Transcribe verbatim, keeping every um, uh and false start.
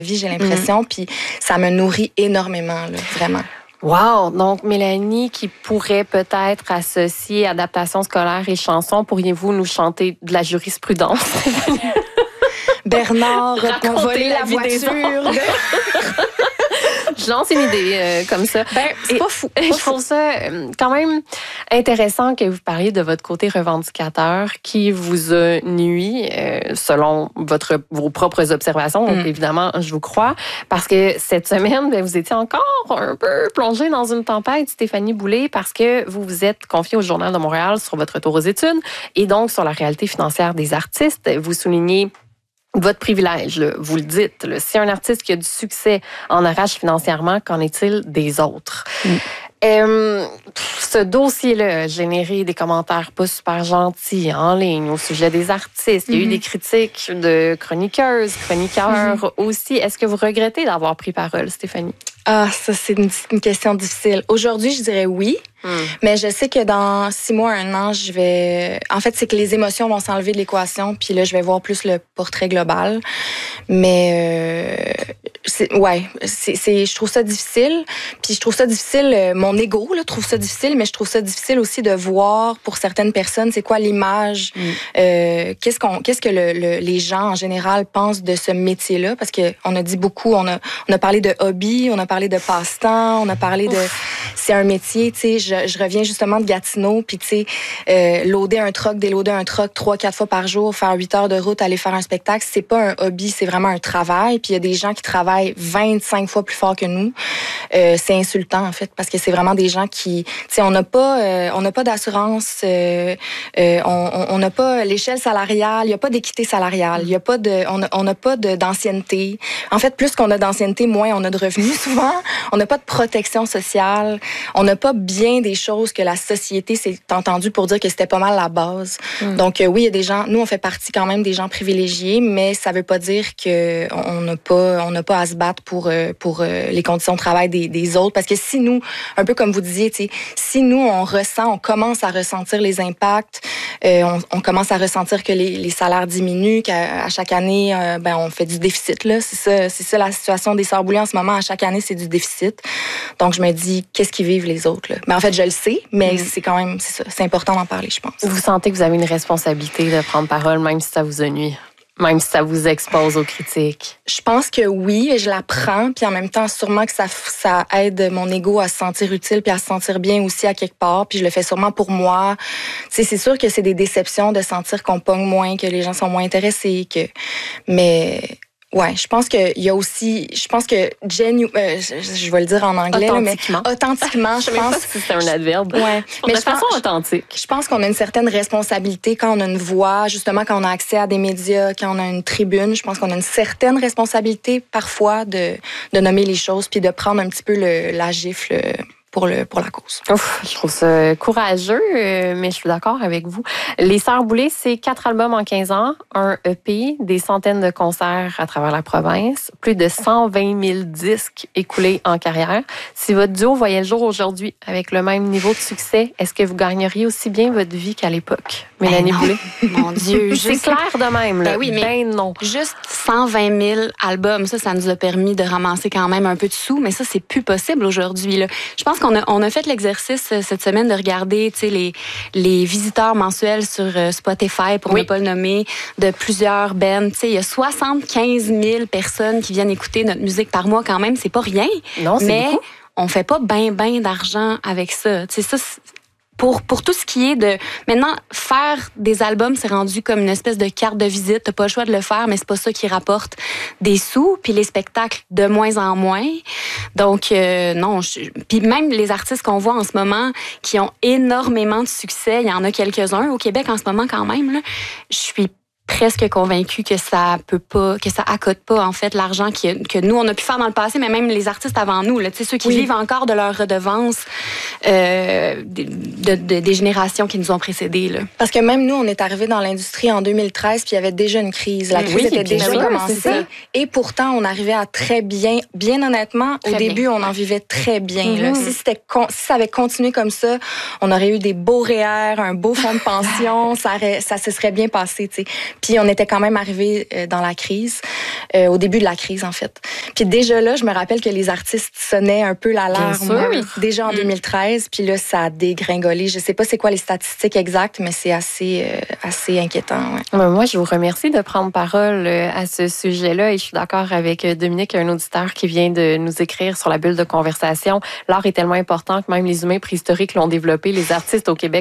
vie, j'ai l'impression, mmh. puis ça me nourrit énormément, là, vraiment. Wow! Donc, Mélanie, qui pourrait peut-être associer adaptation scolaire et chanson, pourriez-vous nous chanter de la jurisprudence? Bernard a volé la, la voiture. Je lance une idée euh, comme ça. Ben, c'est et, pas fou. Pas je fou. trouve ça euh, quand même intéressant que vous parliez de votre côté revendicateur qui vous a nui euh, selon votre, vos propres observations. Donc, mm. évidemment, je vous crois. Parce que cette semaine, ben, vous étiez encore un peu plongée dans une tempête, Stéphanie Boulay, parce que vous vous êtes confiée au Journal de Montréal sur votre retour aux études et donc sur la réalité financière des artistes. Vous soulignez votre privilège, là, vous le dites. Là, si un artiste qui a du succès en arrache financièrement, qu'en est-il des autres? Mm. Euh, ce dossier-là a généré des commentaires pas super gentils en ligne au sujet des artistes. Il y a mm-hmm. eu des critiques de chroniqueuses, chroniqueurs mm-hmm. aussi. Est-ce que vous regrettez d'avoir pris parole, Stéphanie? Ah, ça, c'est une, une question difficile. Aujourd'hui, je dirais oui. Mm. Mais je sais que dans six mois, un an, je vais... En fait, c'est que les émotions vont s'enlever de l'équation, puis là, je vais voir plus le portrait global. Mais, euh, c'est, ouais, c'est, c'est, je trouve ça difficile. Puis je trouve ça difficile, euh, mon ego, là, trouve ça difficile, mais je trouve ça difficile aussi de voir, pour certaines personnes, c'est quoi l'image, mm. euh, qu'est-ce qu'on, qu'est-ce que le, le, les gens, en général, pensent de ce métier-là. Parce que on a dit beaucoup, on a, on a parlé de hobby, on a parlé de passe-temps, on a parlé de... Ouf. C'est un métier, tu sais, je, je reviens justement de Gatineau, puis tu sais, euh, loader un truck, déloader un truck trois, quatre fois par jour, faire huit heures de route, aller faire un spectacle, c'est pas un hobby, c'est vraiment un travail. Puis il y a des gens qui travaillent vingt-cinq fois plus fort que nous. Euh, c'est insultant, en fait, parce que c'est vraiment des gens qui, tu sais, on n'a pas, euh, on n'a pas d'assurance, euh, euh, on n'a pas l'échelle salariale, il y a pas d'équité salariale, il y a pas de, on a, on n'a pas de, d'ancienneté. En fait, plus qu'on a d'ancienneté, moins on a de revenus souvent. On n'a pas de protection sociale. On n'a pas bien des choses que la société s'est entendue pour dire que c'était pas mal la base. Mm. Donc euh, oui, il y a des gens, nous on fait partie quand même des gens privilégiés, mais ça veut pas dire que on n'a pas, on n'a pas à se battre pour euh, pour euh, les conditions de travail des, des autres. Parce que si nous, un peu comme vous disiez, tu sais, si nous on ressent, on commence à ressentir les impacts, euh, on, on commence à ressentir que les, les salaires diminuent, qu'à à chaque année, euh, ben on fait du déficit là. C'est ça, c'est ça la situation des Sœurs Boulay en ce moment. À chaque année, c'est du déficit. Donc je me dis, qu'est-ce qu'ils vivent les autres là? Mais en fait, je le sais, mais mm. c'est quand même, c'est ça, c'est important d'en parler, je pense. Vous sentez que vous avez une responsabilité de prendre parole, même si ça vous ennuie, même si ça vous expose aux critiques? Je pense que oui, je la prends, puis en même temps, sûrement que ça, ça aide mon ego à se sentir utile puis à se sentir bien aussi à quelque part, puis je le fais sûrement pour moi. Tu sais, c'est sûr que c'est des déceptions de sentir qu'on pogne moins, que les gens sont moins intéressés, que... mais... Ouais, je pense qu'il y a aussi, je pense que genu, euh, je, je vais le dire en anglais, authentiquement. mais authentiquement, je, je pense pas si c'est un adverbe. Ouais, mais de je façon pense, authentique. Je, je pense qu'on a une certaine responsabilité quand on a une voix, justement quand on a accès à des médias, quand on a une tribune. Je pense qu'on a une certaine responsabilité parfois de de nommer les choses puis de prendre un petit peu le, la gifle pour le pour la cause. Ouf, je trouve ça courageux, mais je suis d'accord avec vous. Les Sœurs Boulay, c'est quatre albums en quinze ans, un E P, des centaines de concerts à travers la province, plus de cent vingt mille disques écoulés en carrière. Si votre duo voyait le jour aujourd'hui avec le même niveau de succès, est-ce que vous gagneriez aussi bien votre vie qu'à l'époque, Mélanie ben Boulay? Mon Dieu, c'est juste... clair de même. Là. Ben oui, mais ben non. Juste cent vingt mille albums, ça, ça nous a permis de ramasser quand même un peu de sous, mais ça, c'est plus possible aujourd'hui. Là. Je pense qu'on a, on a fait l'exercice cette semaine de regarder, tu sais, les, les visiteurs mensuels sur Spotify, pour oui. ne pas le nommer, de plusieurs bands. Tu sais, il y a soixante-quinze mille personnes qui viennent écouter notre musique par mois quand même. C'est pas rien. Non, c'est mais beaucoup. On fait pas ben, ben d'argent avec ça. Tu sais, ça, Pour, pour tout ce qui est de... Maintenant, faire des albums, c'est rendu comme une espèce de carte de visite. T'as pas le choix de le faire, mais c'est pas ça qui rapporte des sous. Puis les spectacles, de moins en moins. Donc, euh, non. Je... Puis même les artistes qu'on voit en ce moment, qui ont énormément de succès, il y en a quelques-uns au Québec en ce moment quand même, là, je suis presque convaincue que ça peut pas, que ça accote pas en fait l'argent que, que nous on a pu faire dans le passé, mais même les artistes avant nous, là, tu sais, ceux qui oui. vivent encore de leurs redevances euh, de, de, de, des générations qui nous ont précédés. Là. Parce que même nous, on est arrivés dans l'industrie en deux mille treize, puis il y avait déjà une crise. La crise oui, était déjà sûr, commencée, et pourtant on arrivait à très bien, bien honnêtement, très au bien. début on en vivait très bien. Mm-hmm. Là. Si c'était, si ça avait continué comme ça, on aurait eu des beaux R E E R, un beau fonds de pension, ça, aurait, ça se serait bien passé, tu sais. Puis on était quand même arrivé dans la crise, euh, au début de la crise en fait. Puis déjà là, je me rappelle que les artistes sonnaient un peu l'alarme. Bien sûr, oui. Déjà en Mm. deux mille treize, puis là ça a dégringolé. Je sais pas c'est quoi les statistiques exactes, mais c'est assez euh, assez inquiétant. Ouais. Moi, je vous remercie de prendre parole à ce sujet-là et je suis d'accord avec Dominique, un auditeur qui vient de nous écrire sur la bulle de conversation. L'art est tellement important que même les humains préhistoriques l'ont développé. Les artistes au Québec